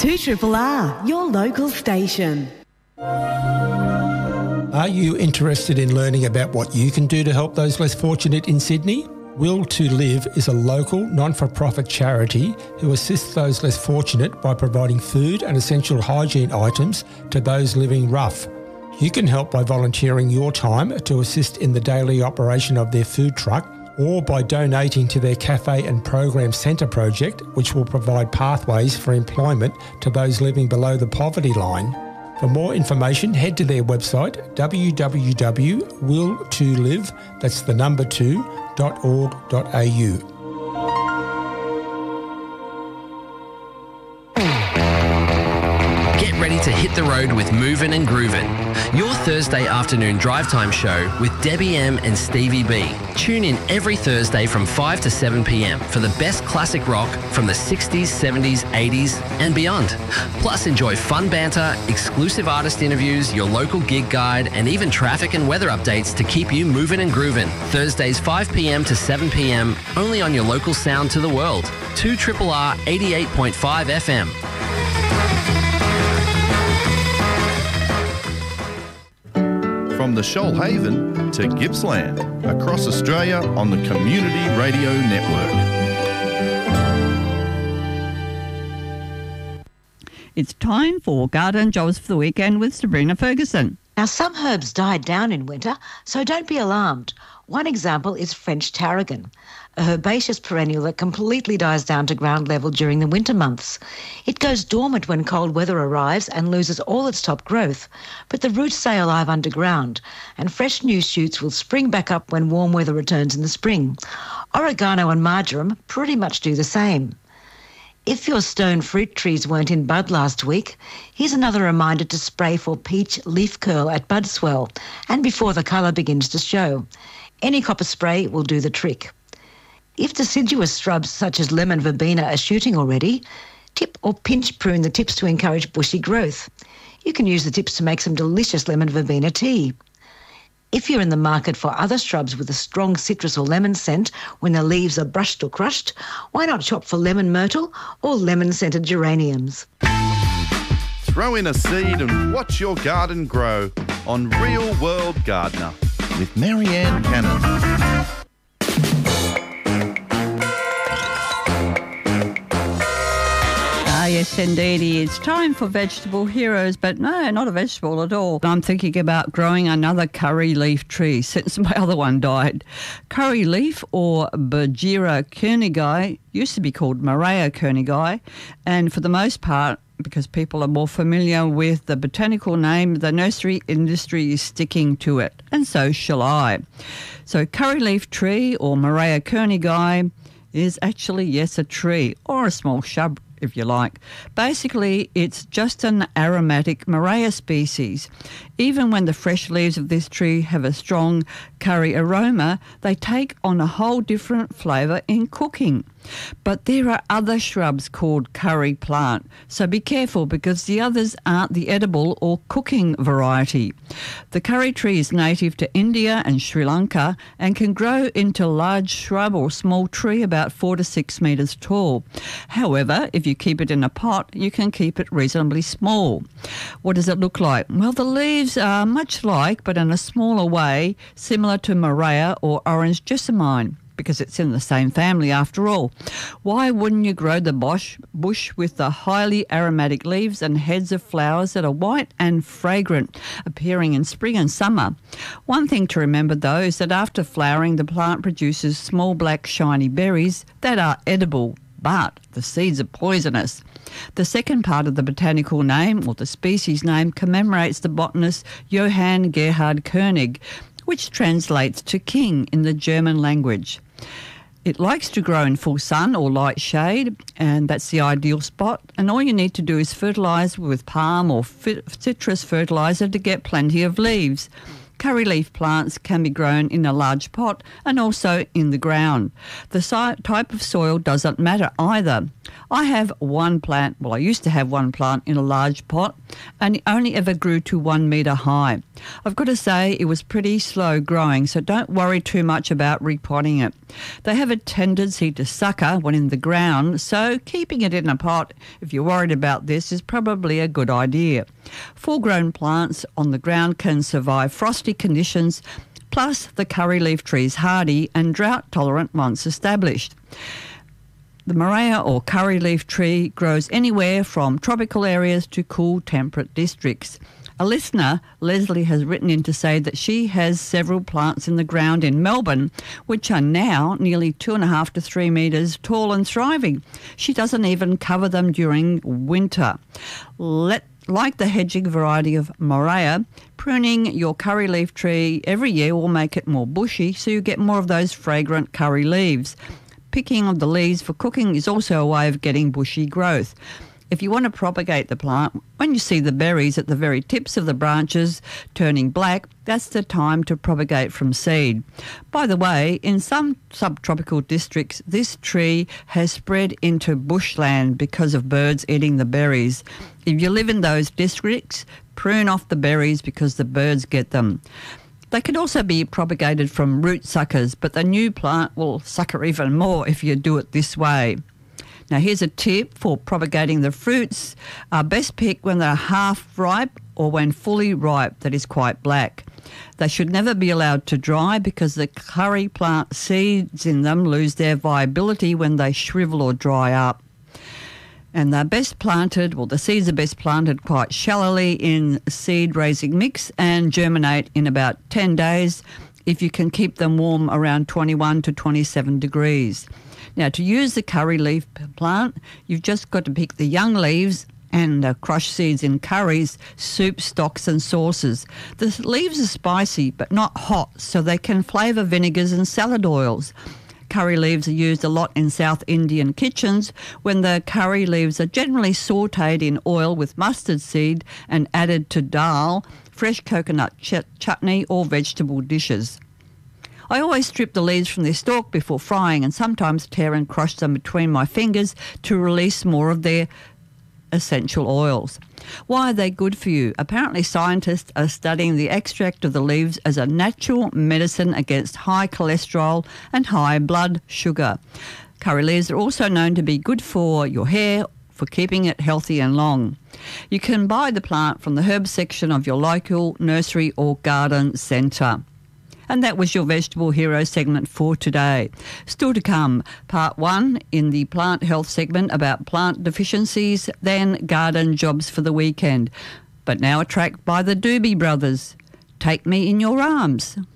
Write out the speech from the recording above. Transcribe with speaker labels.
Speaker 1: 2RRR, your local station.
Speaker 2: Are you interested in learning about what you can do to help those less fortunate in Sydney? Will to Live is a local, non-for-profit charity who assists those less fortunate by providing food and essential hygiene items to those living rough. You can help by volunteering your time to assist in the daily operation of their food truck, or by donating to their Cafe and Program Centre project, which will provide pathways for employment to those living below the poverty line. For more information, head to their website www.will2live, that's the number 2.org.au.
Speaker 3: Get ready to hit the road with Movin' and Groovin', your Thursday afternoon drive time show with Debbie M and Stevie B. Tune in every Thursday from 5 to 7 p.m. for the best classic rock from the 60s, 70s, 80s and beyond. Plus enjoy fun banter, exclusive artist interviews, your local gig guide and even traffic and weather updates to keep you moving and grooving. Thursdays 5 p.m. to 7 p.m. only on your local sound to the world. 2RRR 88.5 FM.
Speaker 4: From the Shoalhaven to Gippsland, across Australia on the Community Radio Network.
Speaker 5: It's time for Garden Jobs for the Weekend with Sabrina Ferguson.
Speaker 6: Now, some herbs die down in winter, so don't be alarmed. One example is French tarragon, a herbaceous perennial that completely dies down to ground level during the winter months. It goes dormant when cold weather arrives and loses all its top growth, but the roots stay alive underground, and fresh new shoots will spring back up when warm weather returns in the spring. Oregano and marjoram pretty much do the same. If your stone fruit trees weren't in bud last week, here's another reminder to spray for peach leaf curl at bud swell and before the colour begins to show. Any copper spray will do the trick. If deciduous shrubs such as lemon verbena are shooting already, tip or pinch prune the tips to encourage bushy growth. You can use the tips to make some delicious lemon verbena tea. If you're in the market for other shrubs with a strong citrus or lemon scent when the leaves are brushed or crushed, why not shop for lemon myrtle or lemon-scented geraniums?
Speaker 4: Throw in a seed and watch your garden grow on Real World Gardener with Marianne Cannon.
Speaker 5: Yes, indeedy. It's time for vegetable heroes, but no, not a vegetable at all. I'm thinking about growing another curry leaf tree since my other one died. Curry leaf, or Bergera koenigii, used to be called Murraya koenigii, and for the most part, because people are more familiar with the botanical name, the nursery industry is sticking to it, and so shall I. So curry leaf tree, or Murraya koenigii, is actually, yes, a tree, or a small shrub, if you like. Basically, it's just an aromatic Murraya species. Even when the fresh leaves of this tree have a strong curry aroma, they take on a whole different flavour in cooking. But there are other shrubs called curry plant, so be careful because the others aren't the edible or cooking variety. The curry tree is native to India and Sri Lanka and can grow into large shrub or small tree about 4 to 6 metres tall. However, if you keep it in a pot, you can keep it reasonably small. What does it look like? Well, the leaves are much like, but in a smaller way, similar to Murraya or orange jessamine, because it's in the same family after all. Why wouldn't you grow the bush with the highly aromatic leaves and heads of flowers that are white and fragrant, appearing in spring and summer? One thing to remember, though, is that after flowering, the plant produces small black shiny berries that are edible, but the seeds are poisonous. The second part of the botanical name, or the species name, commemorates the botanist Johann Gerhard Koenig, which translates to king in the German language. It likes to grow in full sun or light shade, and that's the ideal spot. And all you need to do is fertilise with palm or citrus fertiliser to get plenty of leaves. Curry leaf plants can be grown in a large pot and also in the ground. The type of soil doesn't matter either. I have one plant, I used to have one plant in a large pot, and it only ever grew to 1 metre high. I've got to say it was pretty slow growing, so don't worry too much about repotting it. They have a tendency to sucker when in the ground, so keeping it in a pot, if you're worried about this, is probably a good idea. Full-grown plants on the ground can survive frosty conditions, plus the curry leaf tree is hardy and drought-tolerant once established. The Morea or curry leaf tree grows anywhere from tropical areas to cool temperate districts. A listener, Leslie, has written in to say that she has several plants in the ground in Melbourne which are now nearly 2.5 to 3 metres tall and thriving. She doesn't even cover them during winter. Like the hedging variety of Morea, pruning your curry leaf tree every year will make it more bushy so you get more of those fragrant curry leaves. Picking of the leaves for cooking is also a way of getting bushy growth. If you want to propagate the plant, when you see the berries at the very tips of the branches turning black, that's the time to propagate from seed. By the way, in some subtropical districts, this tree has spread into bushland because of birds eating the berries. If you live in those districts, prune off the berries because the birds get them. They can also be propagated from root suckers, but the new plant will sucker even more if you do it this way. Now, here's a tip for propagating the fruits. Best pick when they're half ripe or when fully ripe, that is quite black. They should never be allowed to dry because the curry plant seeds in them lose their viability when they shrivel or dry up. And they're best planted, the seeds are best planted quite shallowly in seed raising mix and germinate in about 10 days if you can keep them warm around 21 to 27 degrees. Now, to use the curry leaf plant, you've just got to pick the young leaves and crush seeds in curries, soups, stocks and sauces. The leaves are spicy but not hot, so they can flavour vinegars and salad oils. Curry leaves are used a lot in South Indian kitchens when the curry leaves are generally sautéed in oil with mustard seed and added to dal, fresh coconut chutney or vegetable dishes. I always strip the leaves from their stalk before frying and sometimes tear and crush them between my fingers to release more of their essential oils. Why are they good for you? Apparently scientists are studying the extract of the leaves as a natural medicine against high cholesterol and high blood sugar. Curry leaves are also known to be good for your hair, for keeping it healthy and long. You can buy the plant from the herb section of your local nursery or garden centre. And that was your Vegetable Hero segment for today. Still to come, part 1 in the plant health segment about plant deficiencies, then garden jobs for the weekend. But now a track by the Doobie Brothers, Take Me in Your Arms.